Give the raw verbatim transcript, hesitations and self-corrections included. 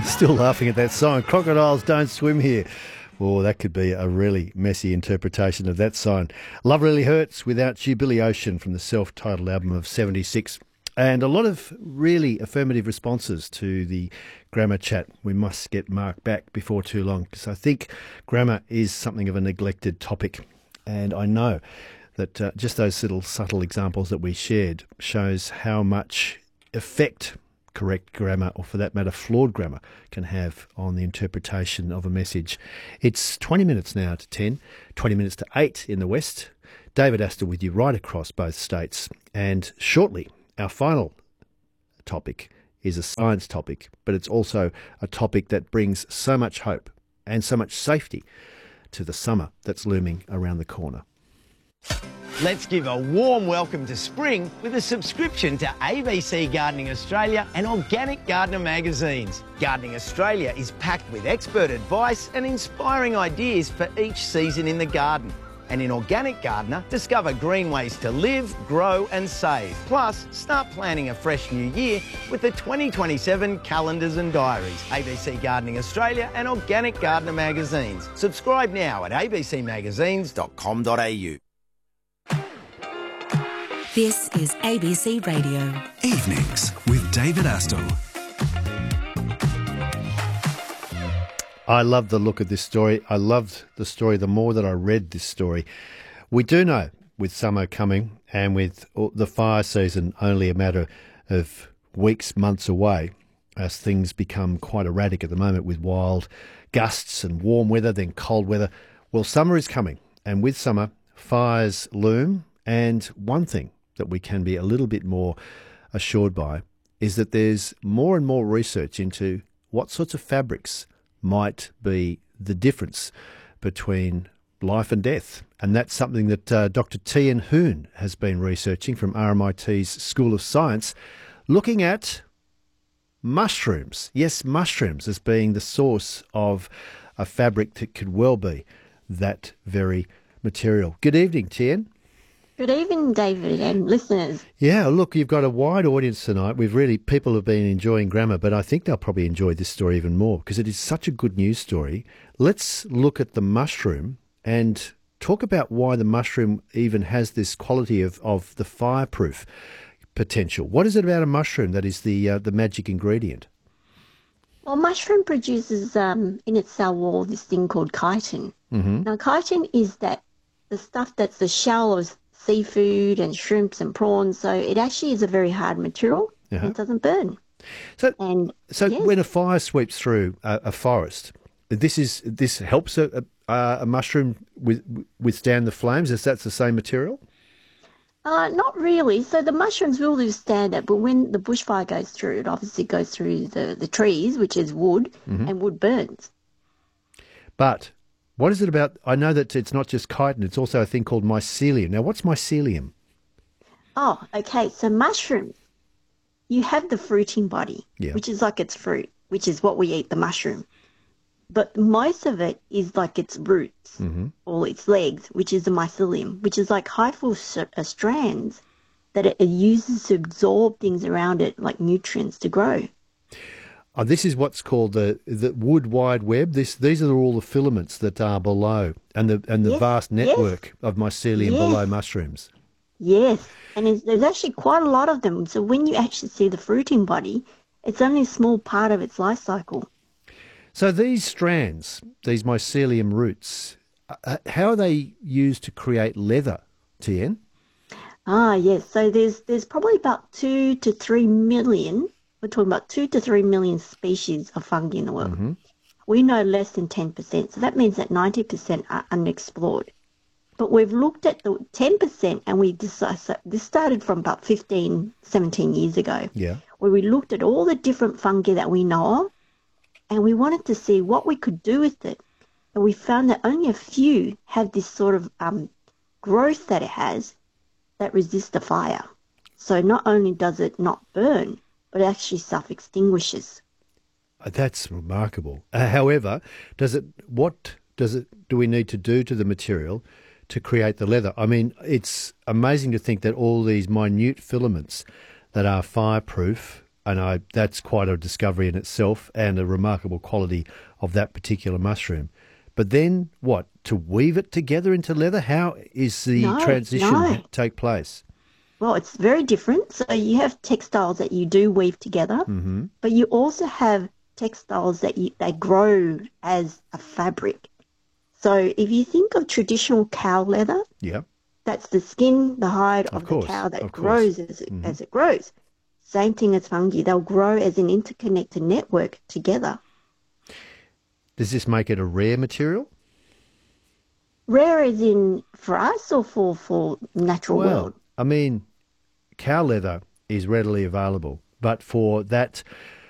Still laughing at that sign. Crocodiles don't swim here. Oh, that could be a really messy interpretation of that sign. Love Really Hurts Without You, Billy Ocean, from the self-titled album of seventy-six. And a lot of really affirmative responses to the grammar chat. We must get Mark back before too long, because I think grammar is something of a neglected topic. And I know that uh, just those little subtle examples that we shared shows how much effect correct grammar, or for that matter flawed grammar, can have on the interpretation of a message. It's twenty minutes now to ten, twenty minutes to eight in the west. David Astor with you right across both states. And shortly, our final topic is a science topic, but it's also a topic that brings so much hope and so much safety to the summer that's looming around the corner. Let's give a warm welcome to spring with a subscription to A B C Gardening Australia and Organic Gardener magazines. Gardening Australia is packed with expert advice and inspiring ideas for each season in the garden. And in Organic Gardener, discover green ways to live, grow and save. Plus, start planning a fresh new year with the twenty twenty-seven calendars and diaries. A B C Gardening Australia and Organic Gardener magazines. Subscribe now at a b c magazines dot com dot a u. This is A B C Radio. Evenings with David Astor. I love the look of this story. I loved the story the more that I read this story. We do know with summer coming and with the fire season only a matter of weeks, months away, as things become quite erratic at the moment with wild gusts and warm weather, then cold weather. Well, summer is coming, and with summer, fires loom. And one thing that we can be a little bit more assured by is that there's more and more research into what sorts of fabrics might be the difference between life and death. And that's something that uh, Doctor Tien Huynh has been researching from R M I T's School of Science, looking at mushrooms. Yes, mushrooms as being the source of a fabric that could well be that very material. Good evening, Tien. Good evening, David and listeners. Yeah, look, you've got a wide audience tonight. We've really, people have been enjoying grammar, but I think they'll probably enjoy this story even more because it is such a good news story. Let's look at the mushroom and talk about why the mushroom even has this quality of, of the fireproof potential. What is it about a mushroom that is the uh, the magic ingredient? Well, mushroom produces um, in its cell wall this thing called chitin. Mm-hmm. Now, chitin is that the stuff that's the shell of seafood and shrimps and prawns, so it actually is a very hard material. Uh-huh. And it doesn't burn. So, and so yes. when a fire sweeps through a, a forest, this is this helps a, a, a mushroom with, withstand the flames. Is that the same material? Uh, not really. So the mushrooms will withstand it, but when the bushfire goes through, it obviously goes through the, the trees, which is wood, mm-hmm. and wood burns. But what is it about? I know that it's not just chitin, it's also a thing called mycelium. Now, what's mycelium? Oh, okay. So mushrooms, you have the fruiting body, yeah. which is like its fruit, which is what we eat, the mushroom. But most of it is like its roots mm-hmm. or its legs, which is the mycelium, which is like hyphal strands that it uses to absorb things around it, like nutrients, to grow. Oh, this is what's called the the wood wide web. This these are all the filaments that are below, and the and the yes, vast network yes. of mycelium yes. below mushrooms. Yes, and it's, there's actually quite a lot of them. So when you actually see the fruiting body, it's only a small part of its life cycle. So these strands, these mycelium roots, uh, how are they used to create leather, Tien? Ah, yes. So there's there's probably about two to three million. We're talking about two to three million species of fungi in the world. Mm-hmm. We know less than ten percent, so that means that ninety percent are unexplored. But we've looked at the ten percent, and we decided, this started from about fifteen, seventeen years ago, yeah. where we looked at all the different fungi that we know of, and we wanted to see what we could do with it. And we found that only a few have this sort of um, growth that it has that resists the fire. So not only does it not burn, but it actually self-extinguishes. That's remarkable. Uh, however, does it? What does it? Do we need to do to the material to create the leather? I mean, it's amazing to think that all these minute filaments that are fireproof and I that's quite a discovery in itself and a remarkable quality of that particular mushroom. But then what? To weave it together into leather? How is the No, transition no. take place? Well, it's very different. So you have textiles that you do weave together, Mm-hmm. but you also have textiles that you, they grow as a fabric. So if you think of traditional cow leather, Yeah. that's the skin, the hide Of of, course, the cow that of course. grows as it, as it grows. Same thing as fungi. They'll grow as an interconnected network together. Does this make it a rare material? Rare as in for us or for, for natural Well, world? I mean, cow leather is readily available, but for that